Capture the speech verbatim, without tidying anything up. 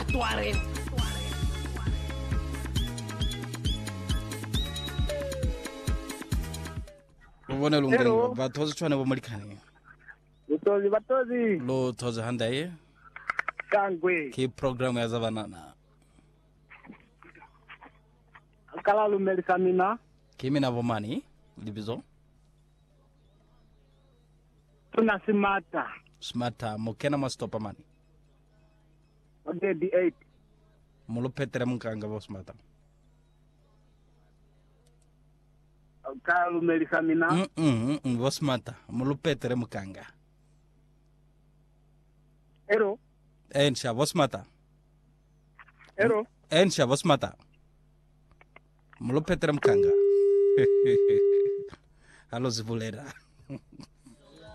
tuare. Ubone lungenga bathoza tshwane bomalikane. Utozi batozi. Lo thoza handaye. Kangwe. Ki program ya zabanana. Kala lumelisa mina. Kimi na bomani libizo. Tuna simata. Smata mokena mastopa mani. Okay, D eight. Mulo petere mukanga bo smata. Kala lumelisa mina. Mm mm mm bo smata. Mulo petere mukanga. Ero. Ensha bo smata. Ero. Ensha bo smata. Mulo petere mukanga. Halo zivulera.